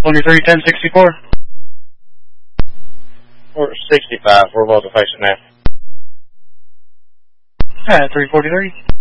231064. We're 65. We're about to face it now. At 343.